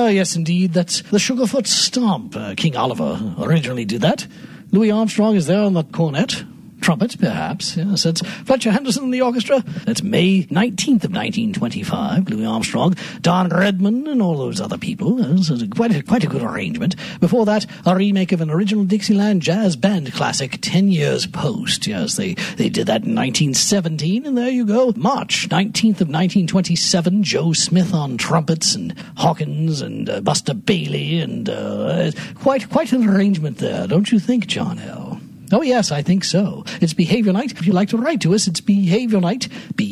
Yes, indeed. That's the Sugarfoot Stomp. King Oliver originally did that. Louis Armstrong is there on the cornet. Trumpet, perhaps. Yes, it's Fletcher Henderson in the orchestra. That's May 19th of 1925. Louis Armstrong, Don Redman, and all those other people. It's quite a good arrangement. Before that, a remake of an original Dixieland jazz band classic, 10 Years Post. Yes, they did that in 1917, and there you go. March 19th of 1927, Joe Smith on trumpets, and Hawkins, and Buster Bailey, and quite an arrangement there, don't you think, John L.? Oh, yes, I think so. It's Behavior Night. If you'd like to write to us, it's Behavior Night,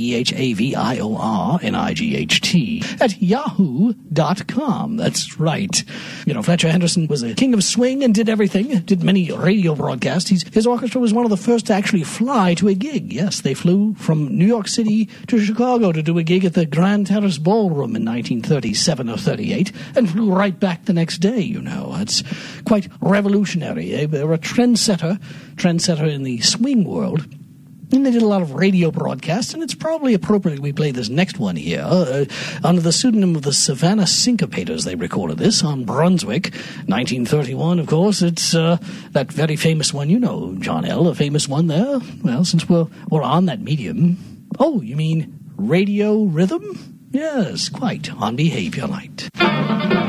BEHAVIORNIGHT, at yahoo.com. That's right. You know, Fletcher Henderson was a king of swing and did everything, did many radio broadcasts. His orchestra was one of the first to actually fly to a gig. Yes, they flew from New York City to Chicago to do a gig at the Grand Terrace Ballroom in 1937 or 38, and flew right back the next day, you know. It's quite revolutionary. They were a trendsetter in the swing world, and they did a lot of radio broadcasts, and it's probably appropriate we play this next one here. Under the pseudonym of the Savannah Syncopators, they recorded this on Brunswick, 1931, of course. It's that very famous one, you know, John L., a famous one there. Well, since we're on that medium. Oh, you mean radio rhythm? Yes, quite, on Behavior Night.